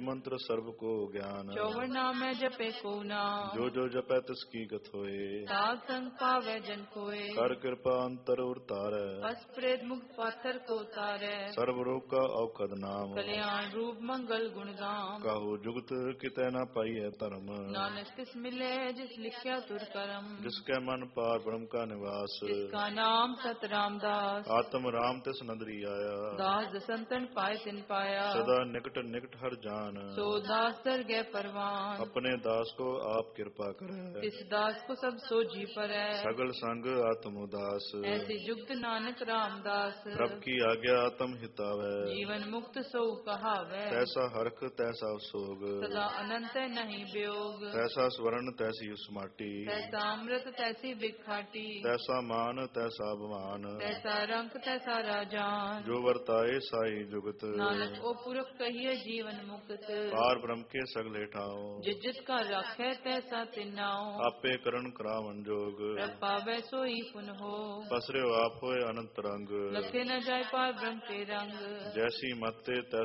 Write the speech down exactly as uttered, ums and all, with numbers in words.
मंत्र सर्व को ज्ञान। चौवन नाम है जपे को नाम। जो जो जपै तिसकी गत होए। साध संग पावै जन कोय। कर कृपा अंतर उतारै। बस प्रेत मुक्त पाथर को तारै। सर्व रोग का औखद नाम। कल्याण रूप मंगल गुण गाम। कहो जुगत कितै न पाइयै धर्म। नानक तिस मिले जिस लिखिया तुर करम। जिसके मन पार ब्रह्म का निवास। जिसका नाम सत रामदास। आत्म राम तिस नदरी आया। दास दसंतन पाए तिन पाया। सदा निकट निकट हर जान। सो दास दर गए परवान। अपने दास को आप कृपा करे। तिस दास को सब सोझी परै। सगल संग आत्म उदास। ऐसी जुगत नानक रामदास। प्रभु की आज्ञा आत्म हितावै। जीवन मुक्त सो कहावै। तैसा हरख तैसा सोग। सदा अनंत नहीं वियोग। तैसा स्वर्ण तैसी उसमाटी। तैसा अमृत तैसी बिखाटी। तैसा मान तैसा अभिमान। तैसा रंक तैसा राजान। जो वर्ताए साई जुगत। नानक ओ पुरख कहिए जीवन मुक्त। पार ब्रह्म के सगले ठाओ। जित जित का राखै तैसा तिन्नाओ। आपे करण करावन जोग। प्रभ पावै सोई पुन हो। पसरे आप होए अनंत रंग। लखे न जाय पार ब्रह्म के रंग। जैसी मत्ते तैसी